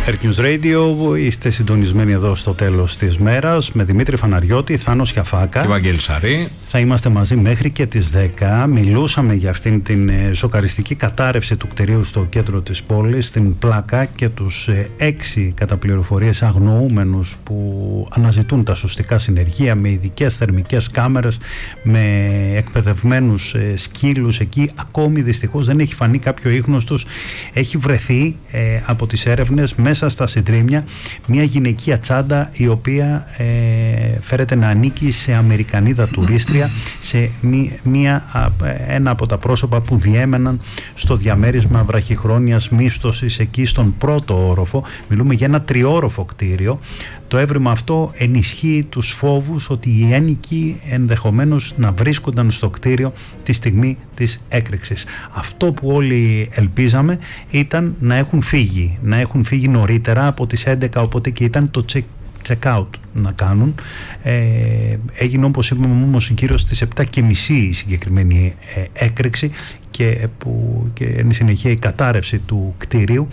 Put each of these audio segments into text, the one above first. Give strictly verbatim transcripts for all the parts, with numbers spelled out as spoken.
Earth News Radio, είστε συντονισμένοι εδώ στο τέλος της μέρας με Δημήτρη Φαναριώτη, Θάνο Σιαφάκα και Βαγγέλη Σαρή. Θα είμαστε μαζί μέχρι και τις δέκα. Μιλούσαμε για αυτήν την σοκαριστική κατάρρευση του κτηρίου στο κέντρο της πόλης, στην Πλάκα, και τους έξι κατά πληροφορίες αγνοούμενους που αναζητούν τα σωστικά συνεργεία με ειδικές θερμικές κάμερες, με εκπαιδευμένους σκύλους εκεί. Ακόμη δυστυχώς δεν έχει φανεί κάποιο ίχνος τους. Έχει βρεθεί ε, από τις έρευνες μέσα στα συντρίμμια μια γυναικεία τσάντα, η οποία ε, φέρεται να ανήκει σε Αμερικανίδα τουρίστρια, σε μία, ένα από τα πρόσωπα που διέμεναν στο διαμέρισμα βραχυχρόνιας μίσθωσης εκεί στον πρώτο όροφο. Μιλούμε για ένα τριόροφο κτίριο. Το έβριμα αυτό ενισχύει τους φόβους ότι οι ένοικοι ενδεχομένως να βρίσκονταν στο κτίριο τη στιγμή της έκρηξης. Αυτό που όλοι ελπίζαμε ήταν να έχουν φύγει, να έχουν φύγει νωρίτερα από τις έντεκα, οπότε και ήταν το check check-out να κάνουν. Ε, έγινε, όπως είπαμε, όμως γύρω στις επτά και μισή η συγκεκριμένη ε, έκρηξη και, που, και εν συνεχεία η κατάρρευση του κτίριου,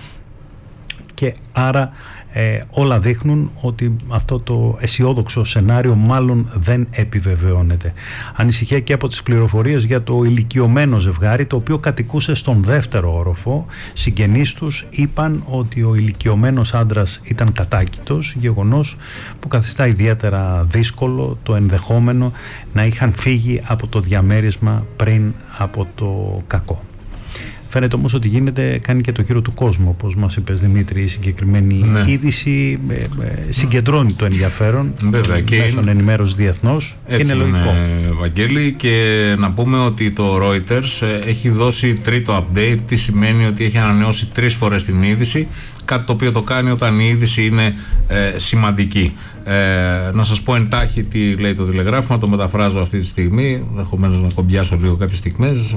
και άρα ε, όλα δείχνουν ότι αυτό το αισιόδοξο σενάριο μάλλον δεν επιβεβαιώνεται. Ανησυχία και από τις πληροφορίες για το ηλικιωμένο ζευγάρι, το οποίο κατοικούσε στον δεύτερο όροφο. Συγγενείς τους είπαν ότι ο ηλικιωμένος άντρας ήταν κατάκητος, γεγονός που καθιστά ιδιαίτερα δύσκολο το ενδεχόμενο να είχαν φύγει από το διαμέρισμα πριν από το κακό. Φαίνεται όμως ότι γίνεται, κάνει και το γύρο του κόσμου, όπως μας είπες, Δημήτρη, η συγκεκριμένη ναι. είδηση ε, ε, συγκεντρώνει το ενδιαφέρον μέσων ενημέρωσης διεθνώς. Έτσι είναι λογικό. Είναι, Βαγγέλη, και να πούμε ότι το Reuters έχει δώσει τρίτο update, τι σημαίνει ότι έχει ανανεώσει τρεις φορές την είδηση, κάτι το οποίο το κάνει όταν η είδηση είναι ε, σημαντική. Ε, να σας πω εντάχει τι λέει το τηλεγράφημα, το μεταφράζω αυτή τη στιγμή, ενδεχομένως να κομπιάσω λίγο κάποιες στιγμές.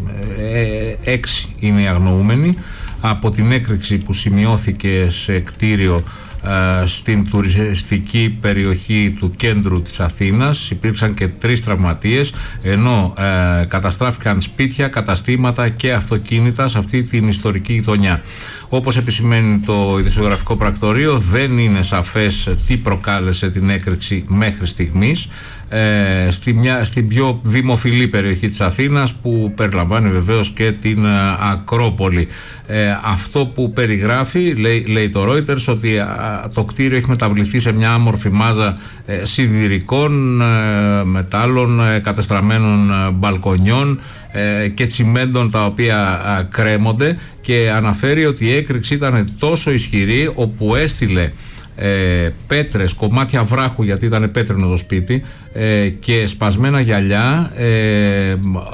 Ε, έξι είναι οι αγνοούμενοι από την έκρηξη που σημειώθηκε σε κτίριο ε, στην τουριστική περιοχή του κέντρου της Αθήνας. Υπήρξαν και τρεις τραυματίες, ενώ ε, καταστράφηκαν σπίτια, καταστήματα και αυτοκίνητα σε αυτή την ιστορική γειτονιά. Όπως επισημαίνει το ειδησιογραφικό πρακτορείο, δεν είναι σαφές τι προκάλεσε την έκρηξη μέχρι στιγμής ε, στη μια, στην πιο δημοφιλή περιοχή της Αθήνας, που περιλαμβάνει βεβαίως και την ε, Ακρόπολη. Ε, αυτό που περιγράφει, λέει, λέει το Reuters, ότι α, το κτίριο έχει μεταβληθεί σε μια άμορφη μάζα ε, σιδηρικών, ε, μετάλλων, ε, κατεστραμμένων ε, μπαλκονιών ε, και τσιμέντων, τα οποία ε, κρέμονται, και αναφέρει ότι η έκρηξη ήταν τόσο ισχυρή όπου έστειλε ε, πέτρες, κομμάτια βράχου, γιατί ήταν πέτρινο το σπίτι, ε, και σπασμένα γυαλιά ε, ε,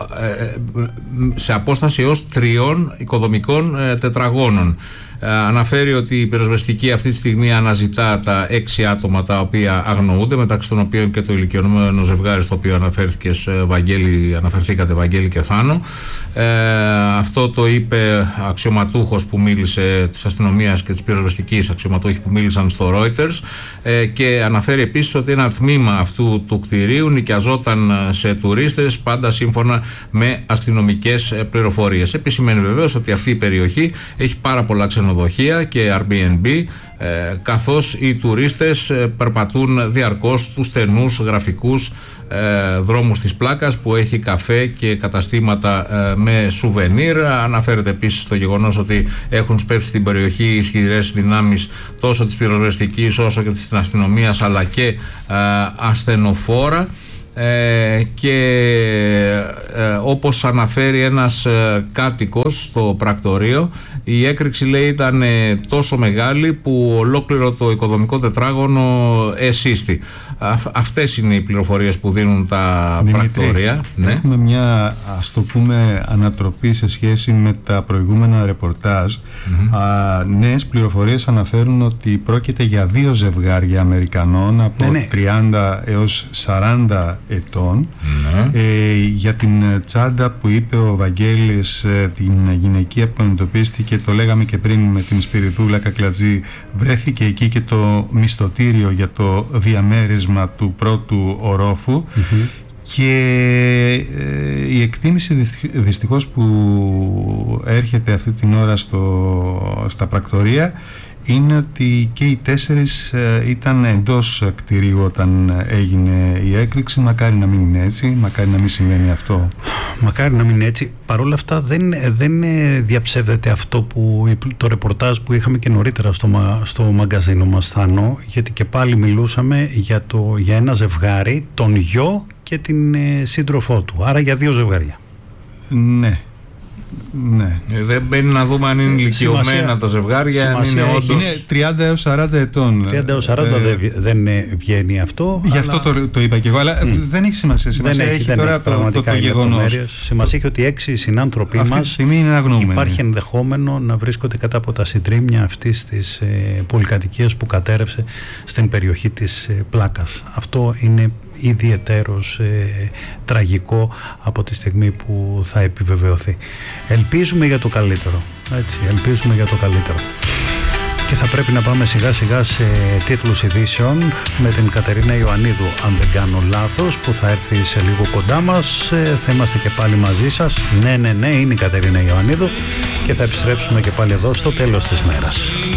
σε απόσταση έως τριών οικοδομικών ε, τετραγώνων. Αναφέρει ότι η πυροσβεστική αυτή τη στιγμή αναζητά τα έξι άτομα τα οποία αγνοούνται, μεταξύ των οποίων και το ηλικιωμένο ζευγάρι, στο οποίο αναφέρθηκες, Βαγγέλη, αναφερθήκατε Βαγγέλη και Θάνο. Ε, αυτό το είπε αξιωματούχος που μίλησε, της αστυνομίας και της πυροσβεστικής, αξιωματούχοι που μίλησαν στο Reuters, ε, και αναφέρει επίσης ότι ένα τμήμα αυτού του κτηρίου νοικιαζόταν σε τουρίστες, πάντα σύμφωνα με αστυνομικές πληροφορίες. Επισημαίνει βεβαίως ότι αυτή η περιοχή έχει πάρα πολλά ξενοδοχεία και Airbnb, ε, καθώς οι τουρίστες ε, περπατούν διαρκώς τους στενούς γραφικούς ε, δρόμους της Πλάκας, που έχει καφέ και καταστήματα ε, με σουβενίρ. Αναφέρεται επίσης στο γεγονός ότι έχουν σπεύσει στην περιοχή ισχυρές δυνάμεις τόσο της πυροσβεστικής όσο και της αστυνομίας, αλλά και ε, ασθενοφόρα. Ε, και ε, όπως αναφέρει ένας ε, κάτοικος στο πρακτορείο, η έκρηξη, λέει, ήταν ε, τόσο μεγάλη που ολόκληρο το οικοδομικό τετράγωνο εσύστη. Α, αυτές είναι οι πληροφορίες που δίνουν τα Δημήτρη, πρακτορεία. Ναι. Έχουμε μια, ας το πούμε, ανατροπή σε σχέση με τα προηγούμενα ρεπορτάζ. Mm-hmm. Α, νέες πληροφορίες αναφέρουν ότι πρόκειται για δύο ζευγάρια Αμερικανών από ναι, ναι. τριάντα έως σαράντα ετών. Ναι. Ε, για την τσάντα που είπε ο Βαγγέλης, ε, την γυναικεία που εντοπίστηκε, το λέγαμε και πριν με την Σπυριδούλα Κακλατζή, βρέθηκε εκεί και το μισθωτήριο για το διαμέρισμα του πρώτου ορόφου. Mm-hmm. Και ε, η εκτίμηση δυστυχώς που έρχεται αυτή την ώρα στο, στα πρακτορεία είναι ότι και οι τέσσερις ε, ήταν εντός κτηρίου όταν έγινε η έκρηξη. Μακάρι να μην είναι έτσι, μακάρι να μην συμβαίνει αυτό. Μακάρι να μην είναι έτσι. Παρ' όλα αυτά δεν, δεν διαψεύδεται αυτό που, το ρεπορτάζ που είχαμε και νωρίτερα στο, στο μαγκαζίνο μας, Θάνο, γιατί και πάλι μιλούσαμε για, το, για ένα ζευγάρι, τον γιο και την ε, σύντροφό του, άρα για δύο ζευγάρια. Ναι. Ναι. Ε, δεν μπαίνει να δούμε αν είναι ηλικιωμένα τα ζευγάρια, αν είναι όντως... Είναι τριάντα έως σαράντα ετών. τριάντα έως σαράντα ε, δεν, δεν βγαίνει αυτό. Γι' αλλά... αυτό το, το είπα και εγώ, αλλά mm. δεν έχει σημασία. Σημασία έχει, έχει τώρα έχει, το, το, το γεγονός. Σημασία έχει ότι έξι συνάνθρωποι μας υπάρχει ενδεχόμενο να βρίσκονται κατά από τα συντρίμμια αυτής της ε, πολυκατοικίας που κατέρευσε στην περιοχή της ε, Πλάκας. Αυτό είναι ιδιαιτέρως ε, τραγικό από τη στιγμή που θα επιβεβαιωθεί. Ελπίζουμε για το καλύτερο, έτσι, ελπίζουμε για το καλύτερο. Και θα πρέπει να πάμε σιγά σιγά σε τίτλους ειδήσεων με την Κατερίνα Ιωαννίδου, αν δεν κάνω λάθος, που θα έρθει σε λίγο κοντά μας. ε, θα είμαστε και πάλι μαζί σας. Ναι, ναι, ναι, είναι η Κατερίνα Ιωαννίδου και θα επιστρέψουμε και πάλι εδώ στο τέλος της μέρας.